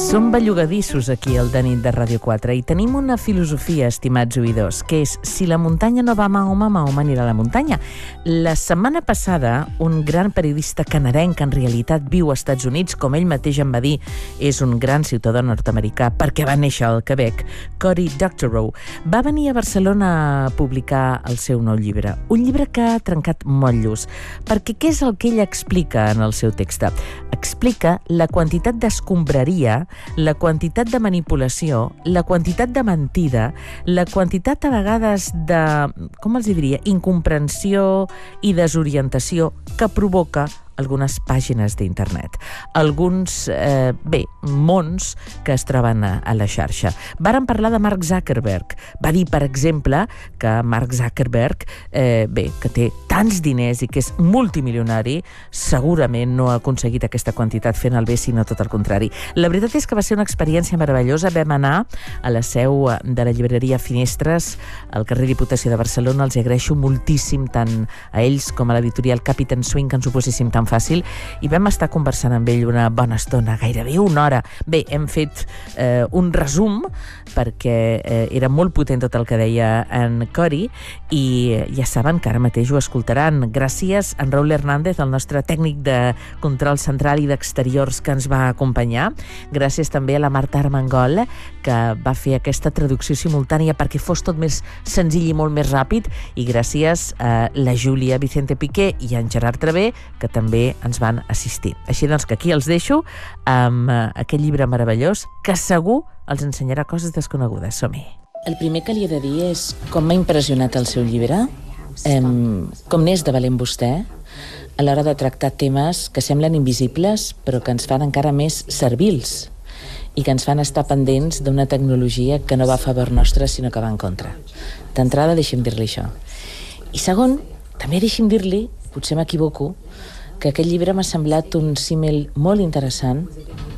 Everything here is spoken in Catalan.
Som bellugadissos aquí al De nit de Ràdio 4 i tenim una filosofia, estimats oïdors, que és: si la muntanya no va a Mahoma, Mahoma anirà a la muntanya. La setmana passada, un gran periodista canadenc, que en realitat viu als Estats Units, com ell mateix em va dir, és un gran ciutadà nord-americà perquè va néixer al Quebec, Cory Doctorow, va venir a Barcelona a publicar el seu nou llibre. Un llibre que ha trencat motllos, perquè què és el que ell explica en el seu text? Explica la quantitat d'escombraria, la quantitat de manipulació, la quantitat de mentida, la quantitat a vegades de, com els diria, incomprensió i desorientació que provoca algunes pàgines d'internet, alguns, mons que es troben a la xarxa. Vàrem parlar de Mark Zuckerberg. Va dir, per exemple, que Mark Zuckerberg, que té tants diners i que és multimilionari, segurament no ha aconseguit aquesta quantitat fent el bé, sinó tot el contrari. La veritat és que va ser una experiència meravellosa. Vam anar a la seu de la llibreria Finestres, al carrer Diputació de Barcelona. Els agraeixo moltíssim, tant a ells com a l'editorial Captain Swing, que ens ho posessin tan fàcil, i vam estar conversant amb ell una bona estona, gairebé una hora. Bé, hem fet un resum, perquè era molt potent tot el que deia en Cory, i ja saben que ara mateix ho escoltaran. Gràcies a en Raúl Hernández, el nostre tècnic de control central i d'exteriors, que ens va acompanyar. Gràcies també a la Marta Armengol, que va fer aquesta traducció simultània perquè fos tot més senzill i molt més ràpid, i gràcies a la Júlia Vicente Piqué i a en Gerard Travé, que també ens van assistir. Així doncs, que aquí els deixo amb aquest llibre meravellós que segur els ensenyarà coses desconegudes. Som-hi. El primer que li he de dir és com m'ha impressionat el seu llibre, com n'és de valent vostè a l'hora de tractar temes que semblen invisibles però que ens fan encara més servils i que ens fan estar pendents d'una tecnologia que no va a favor nostre sinó que va en contra. D'entrada, deixi'm dir-li això. I segon, també deixi'm dir-li, potser m'equivoco, que aquest llibre m'ha semblat un símil molt interessant